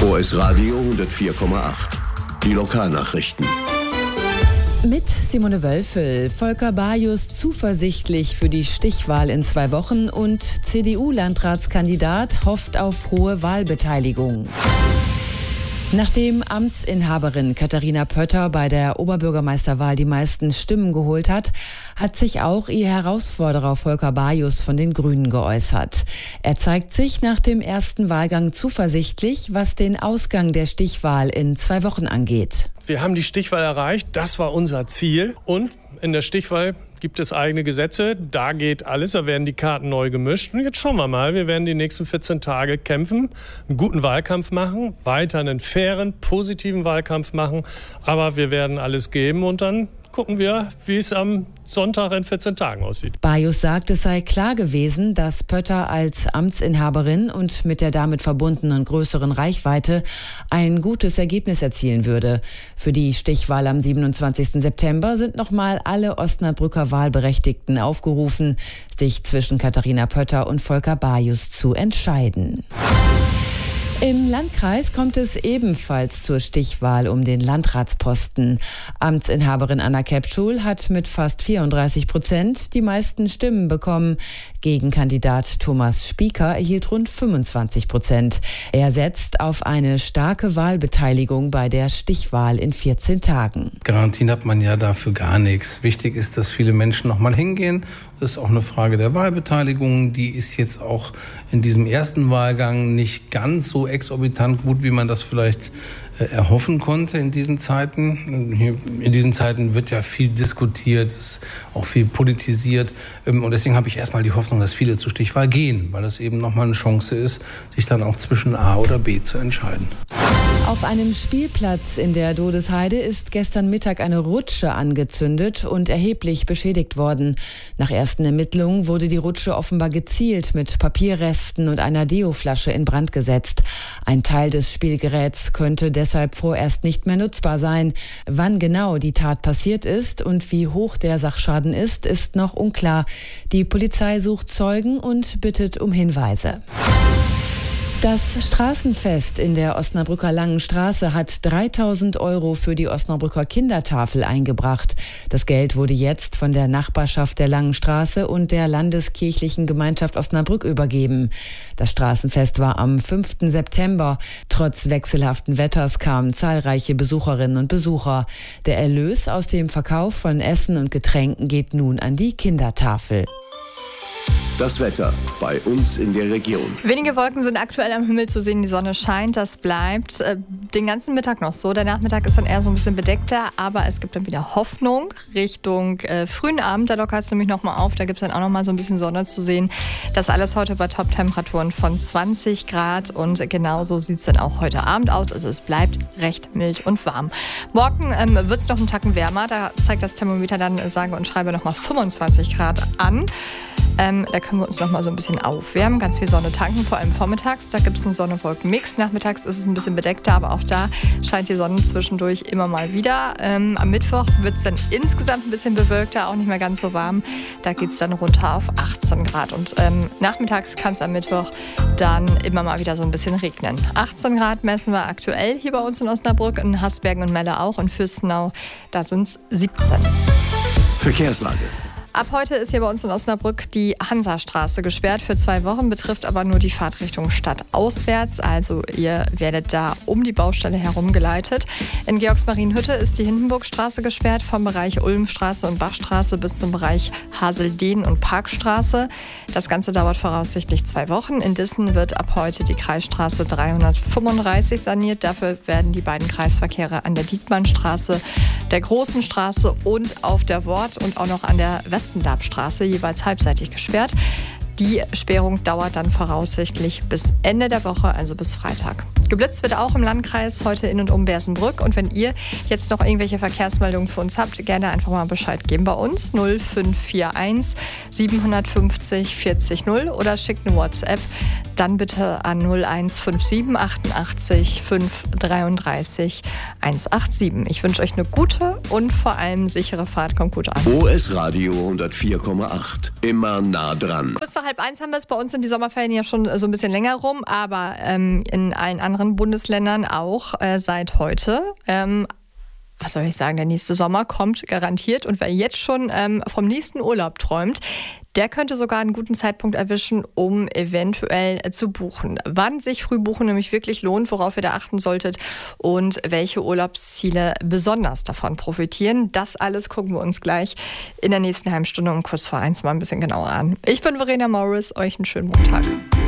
OS Radio 104,8. Die Lokalnachrichten. Mit Simone Wölfel, Volker Bajus zuversichtlich für die Stichwahl in 2 Wochen und CDU-Landratskandidat hofft auf hohe Wahlbeteiligung. Nachdem Amtsinhaberin Katharina Pötter bei der Oberbürgermeisterwahl die meisten Stimmen geholt hat, hat sich auch ihr Herausforderer Volker Bajus von den Grünen geäußert. Er zeigt sich nach dem ersten Wahlgang zuversichtlich, was den Ausgang der Stichwahl in 2 Wochen angeht. Wir haben die Stichwahl erreicht, das war unser Ziel. Und in der Stichwahl gibt es eigene Gesetze, da geht alles, da werden die Karten neu gemischt. Und jetzt schauen wir mal, wir werden die nächsten 14 Tage kämpfen, einen guten Wahlkampf machen, weiter einen fairen, positiven Wahlkampf machen. Aber wir werden alles geben und dann gucken wir, wie es am Sonntag in 14 Tagen aussieht. Bajus sagt, es sei klar gewesen, dass Pötter als Amtsinhaberin und mit der damit verbundenen größeren Reichweite ein gutes Ergebnis erzielen würde. Für die Stichwahl am 27. September sind nochmal alle Osnabrücker Wahlberechtigten aufgerufen, sich zwischen Katharina Pötter und Volker Bajus zu entscheiden. Im Landkreis kommt es ebenfalls zur Stichwahl um den Landratsposten. Amtsinhaberin Anna Kepschul hat mit fast 34% die meisten Stimmen bekommen. Gegenkandidat Thomas Spieker erhielt rund 25%. Er setzt auf eine starke Wahlbeteiligung bei der Stichwahl in 14 Tagen. Garantien hat man ja dafür gar nichts. Wichtig ist, dass viele Menschen noch mal hingehen. Das ist auch eine Frage der Wahlbeteiligung. Die ist jetzt auch in diesem ersten Wahlgang nicht ganz so exorbitant gut, wie man das vielleicht erhoffen konnte in diesen Zeiten. In diesen Zeiten wird ja viel diskutiert, auch viel politisiert. Und deswegen habe ich erstmal die Hoffnung, dass viele zur Stichwahl gehen, weil das eben nochmal eine Chance ist, sich dann auch zwischen A oder B zu entscheiden. Auf einem Spielplatz in der Dodesheide ist gestern Mittag eine Rutsche angezündet und erheblich beschädigt worden. Nach ersten Ermittlungen wurde die Rutsche offenbar gezielt mit Papierresten und einer Deoflasche in Brand gesetzt. Ein Teil des Spielgeräts könnte deshalb vorerst nicht mehr nutzbar sein. Wann genau die Tat passiert ist und wie hoch der Sachschaden ist, ist noch unklar. Die Polizei sucht Zeugen und bittet um Hinweise. Das Straßenfest in der Osnabrücker Langen Straße hat 3.000 € für die Osnabrücker Kindertafel eingebracht. Das Geld wurde jetzt von der Nachbarschaft der Langen Straße und der Landeskirchlichen Gemeinschaft Osnabrück übergeben. Das Straßenfest war am 5. September. Trotz wechselhaften Wetters kamen zahlreiche Besucherinnen und Besucher. Der Erlös aus dem Verkauf von Essen und Getränken geht nun an die Kindertafel. Das Wetter bei uns in der Region. Wenige Wolken sind aktuell am Himmel zu sehen. Die Sonne scheint, das bleibt den ganzen Mittag noch so. Der Nachmittag ist dann eher so ein bisschen bedeckter, aber es gibt dann wieder Hoffnung Richtung frühen Abend. Da lockert es nämlich nochmal auf. Da gibt es dann auch nochmal so ein bisschen Sonne zu sehen. Das alles heute bei Top-Temperaturen von 20 Grad und genauso sieht es dann auch heute Abend aus. Also es bleibt recht mild und warm. Morgen wird es noch einen Tacken wärmer. Da zeigt das Thermometer dann sage und schreibe nochmal 25 Grad an. Da können wir uns noch mal so ein bisschen aufwärmen, ganz viel Sonne tanken, vor allem vormittags. Da gibt es einen Sonne-Wolken-Mix. Nachmittags ist es ein bisschen bedeckter, aber auch da scheint die Sonne zwischendurch immer mal wieder. Am Mittwoch wird es dann insgesamt ein bisschen bewölkter, auch nicht mehr ganz so warm. Da geht es dann runter auf 18 Grad. Und nachmittags kann es am Mittwoch dann immer mal wieder so ein bisschen regnen. 18 Grad messen wir aktuell hier bei uns in Osnabrück, in Hasbergen und Melle auch. Und Fürstenau, da sind es 17. Verkehrslage. Ab heute ist hier bei uns in Osnabrück die Hansastraße gesperrt für 2 Wochen, betrifft aber nur die Fahrtrichtung stadtauswärts. Also ihr werdet da um die Baustelle herum geleitet. In Georgsmarienhütte ist die Hindenburgstraße gesperrt, vom Bereich Ulmstraße und Bachstraße bis zum Bereich Haseldehn und Parkstraße. Das Ganze dauert voraussichtlich 2 Wochen. In Dissen wird ab heute die Kreisstraße 335 saniert. Dafür werden die beiden Kreisverkehre an der Diekmannstraße, der Großen Straße und auf der Wort und auch noch an der Westendabstraße jeweils halbseitig gesperrt. Die Sperrung dauert dann voraussichtlich bis Ende der Woche, also bis Freitag. Geblitzt wird auch im Landkreis heute in und um Bersenbrück. Und wenn ihr jetzt noch irgendwelche Verkehrsmeldungen für uns habt, gerne einfach mal Bescheid geben bei uns. 0541 750 40 0 oder schickt eine WhatsApp. Dann bitte an 0157 88 533 187. Ich wünsche euch eine gute und vor allem sichere Fahrt. Kommt gut an. OS Radio 104,8. Immer nah dran. Bis zur 12:30 haben wir es. Bei uns sind die Sommerferien ja schon so ein bisschen länger rum, aber in allen anderen anderen Bundesländern auch seit heute. Was soll ich sagen, der nächste Sommer kommt garantiert. Und wer jetzt schon vom nächsten Urlaub träumt, der könnte sogar einen guten Zeitpunkt erwischen, um eventuell zu buchen. Wann sich Frühbuchen nämlich wirklich lohnt, worauf ihr da achten solltet und welche Urlaubsziele besonders davon profitieren. Das alles gucken wir uns gleich in der nächsten halben Stunde um kurz vor 1 mal ein bisschen genauer an. Ich bin Verena Morris, euch einen schönen Montag.